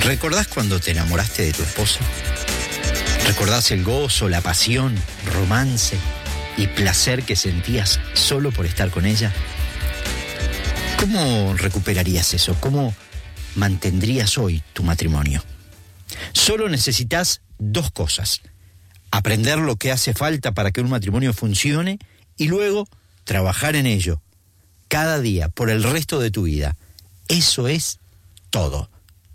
¿Recordás cuando te enamoraste de tu esposa? ¿Recordás el gozo, la pasión, romance y placer que sentías solo por estar con ella? ¿Cómo recuperarías eso? ¿Cómo mantendrías hoy tu matrimonio? Solo necesitas dos cosas: aprender lo que hace falta para que un matrimonio funcione y luego trabajar en ello cada día por el resto de tu vida. Eso es todo.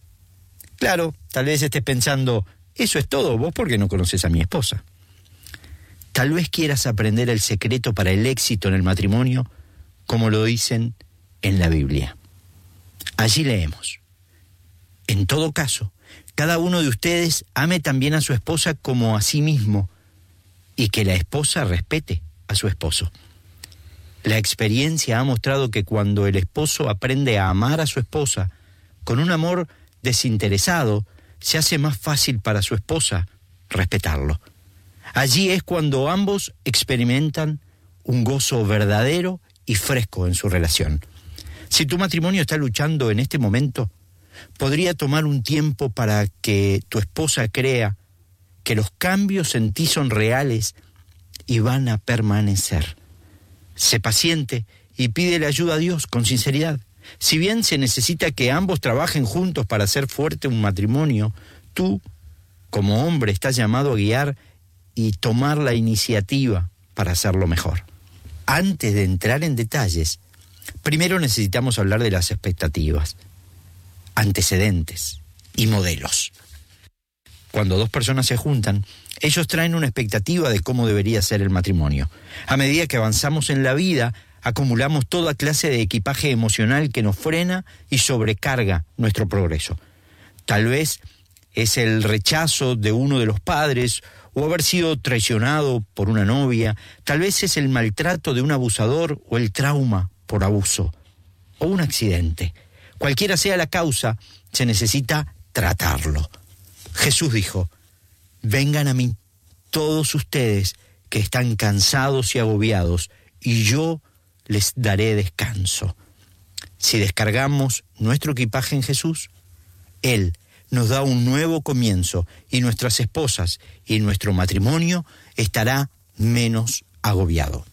Claro, tal vez estés pensando, eso es todo, vos porque no conoces a mi esposa. Tal vez quieras aprender el secreto para el éxito en el matrimonio, como lo dicen en la Biblia. Allí leemos: en todo caso, cada uno de ustedes ame también a su esposa como a sí mismo, y que la esposa respete a su esposo. La experiencia ha mostrado que cuando el esposo aprende a amar a su esposa con un amor desinteresado, se hace más fácil para su esposa respetarlo. Allí es cuando ambos experimentan un gozo verdadero y fresco en su relación. Si tu matrimonio está luchando en este momento, podría tomar un tiempo para que tu esposa crea que los cambios en ti son reales y van a permanecer. Sé paciente y pídele ayuda a Dios con sinceridad. Si bien se necesita que ambos trabajen juntos para hacer fuerte un matrimonio, tú, como hombre, estás llamado a guiar y tomar la iniciativa para hacerlo mejor. Antes de entrar en detalles, primero necesitamos hablar de las expectativas, antecedentes y modelos. Cuando dos personas se juntan, ellos traen una expectativa de cómo debería ser el matrimonio. A medida que avanzamos en la vida, acumulamos toda clase de equipaje emocional que nos frena y sobrecarga nuestro progreso. Tal vez es el rechazo de uno de los padres o haber sido traicionado por una novia. Tal vez es el maltrato de un abusador o el trauma por abuso o un accidente. Cualquiera sea la causa, se necesita tratarlo. Jesús dijo: vengan a mí todos ustedes que están cansados y agobiados, y yo les daré descanso. Si descargamos nuestro equipaje en Jesús, Él nos da un nuevo comienzo y nuestras esposas y nuestro matrimonio estará menos agobiado.